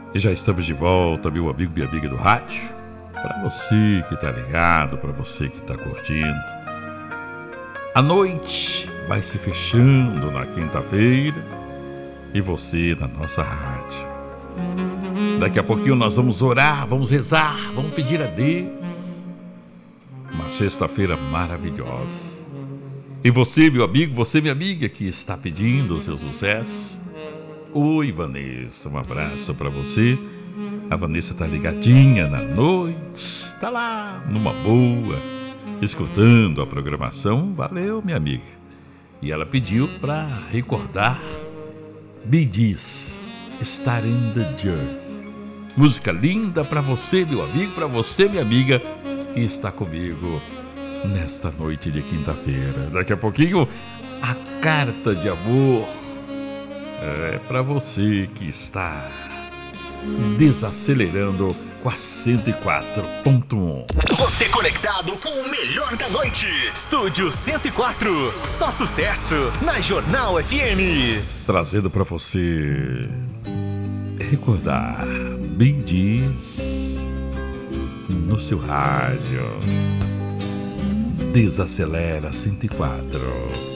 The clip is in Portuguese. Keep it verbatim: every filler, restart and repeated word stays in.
E já estamos de volta, meu amigo, minha amiga do rádio. Para você que tá ligado, para você que tá curtindo. A noite vai se fechando na quinta-feira e você na nossa rádio. Daqui a pouquinho nós vamos orar, vamos rezar, vamos pedir a Deus. Uma sexta-feira maravilhosa. E você, meu amigo, você, minha amiga, que está pedindo o seu sucesso. Oi, Vanessa, um abraço para você. A Vanessa tá ligadinha na noite, tá lá, numa boa, escutando a programação. Valeu, minha amiga. E ela pediu para recordar Bee Gees, Star in the Jar. Música linda para você, meu amigo, para você, minha amiga, que está comigo nesta noite de quinta-feira. Daqui a pouquinho, a carta de amor é para você que está desacelerando com a cento e quatro ponto um. Você conectado com o melhor da noite. Estúdio cento e quatro, só sucesso na Jornal F M. Trazendo para você recordar Bee Gees no seu rádio. Desacelera cento e quatro.